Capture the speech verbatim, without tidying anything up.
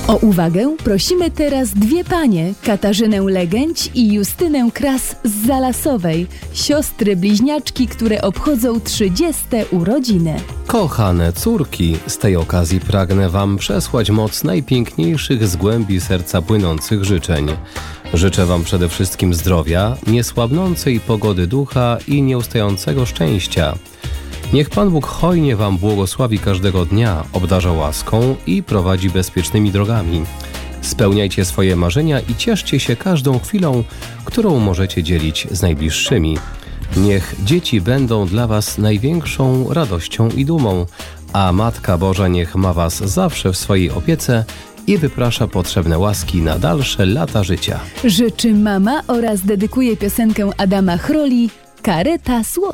O uwagę prosimy teraz dwie panie, Katarzynę Legędź i Justynę Kras z Zalasowej, siostry bliźniaczki, które obchodzą trzydzieste urodziny. Kochane córki, z tej okazji pragnę wam przesłać moc najpiękniejszych z głębi serca płynących życzeń. Życzę wam przede wszystkim zdrowia, niesłabnącej pogody ducha i nieustającego szczęścia. Niech Pan Bóg hojnie wam błogosławi każdego dnia, obdarza łaską i prowadzi bezpiecznymi drogami. Spełniajcie swoje marzenia i cieszcie się każdą chwilą, którą możecie dzielić z najbliższymi. Niech dzieci będą dla was największą radością i dumą, a Matka Boża niech ma was zawsze w swojej opiece i wyprasza potrzebne łaski na dalsze lata życia. Życzy mama oraz dedykuje piosenkę Adama Chroli, Kareta Złota.